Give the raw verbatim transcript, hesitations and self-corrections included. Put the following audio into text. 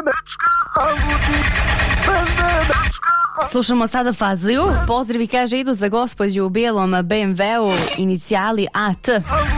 Slušamo sada Fazliju. Pozdravi, kaže, idu za gospođu u bijelom B M W-u, inicijali A T.